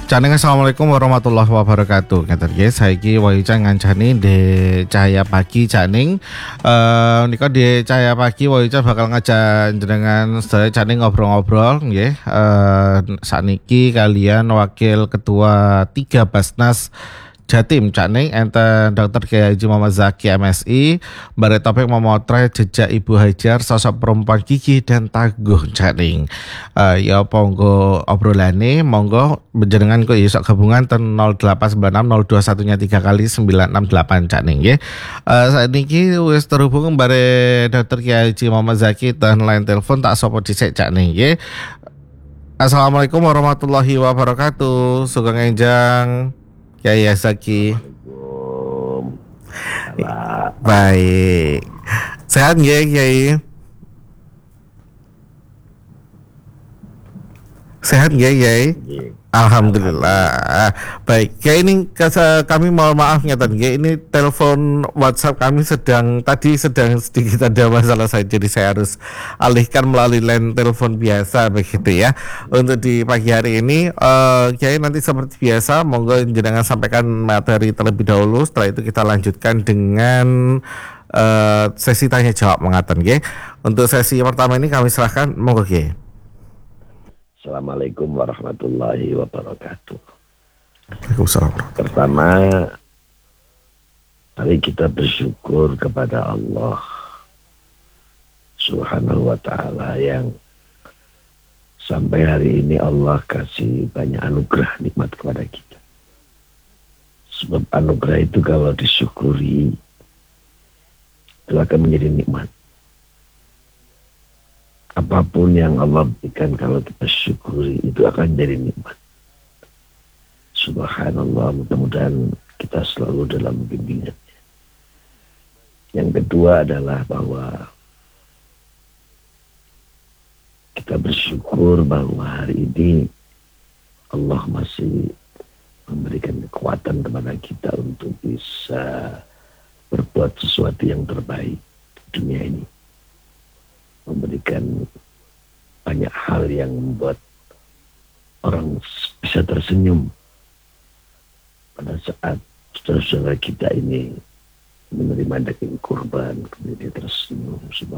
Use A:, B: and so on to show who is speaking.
A: Caneng assalamualaikum warahmatullahi wabarakatuh. Ngeten nggih, saiki Wayu ngancani di Cahaya Pagi Caning. Nika di Cahaya Pagi Wayu bakal ngajak jenengan sedaya Caning ngobrol-ngobrol nggih. Sakniki kalian Wakil Ketua 3 Basnas Jatim Caning enten Dr. Kiai Haji Muhammad Zaki MSI bare topik memotret jejak Ibu Hajar sosok perempuan gigih dan tangguh Caning. Ya monggo obrolane monggo jenengan kok iso gabungan ten 0896 021 3 kali 968 Caning nggih. Saat niki wis terhubung bare Dr. Kiai Haji Muhammad Zaki dan line telepon tak sapa dhisik Caning nggih. Assalamualaikum warahmatullahi wabarakatuh. Sugeng enjang Kiai Zaki.
B: Assalamualaikum.
A: Baik. Sehat nggih Kiai? Sehat nggih Kiai? Alhamdulillah. Baik, Kiai ini kami mohon maaf ngeten nggih, ini telepon WhatsApp kami sedang sedikit ada masalah saya, jadi saya harus alihkan melalui line telepon biasa begitu ya. Untuk di pagi hari ini Kiai nanti seperti biasa monggo jenengan sampaikan materi terlebih dahulu, setelah itu kita lanjutkan dengan sesi tanya jawab mengaten nggih. Untuk sesi pertama ini kami serahkan monggo Kiai.
B: Assalamualaikum warahmatullahi wabarakatuh.
A: Waalaikumsalam.
B: Pertama, mari kita bersyukur kepada Allah Subhanahu wa ta'ala yang sampai hari ini Allah kasih banyak anugerah nikmat kepada kita. Sebab anugerah itu kalau disyukuri itu akan menjadi nikmat. Apapun yang Allah berikan kalau kita syukuri itu akan jadi nikmat. Subhanallah, mudah-mudahan kita selalu dalam bimbingannya. Yang kedua adalah bahwa kita bersyukur bahwa hari ini Allah masih memberikan kekuatan kepada kita untuk bisa berbuat sesuatu yang terbaik di dunia ini. Memberikan banyak hal yang membuat orang bisa tersenyum pada saat saudara-saudara kita ini menerima daging kurban, kemudian dia tersenyum.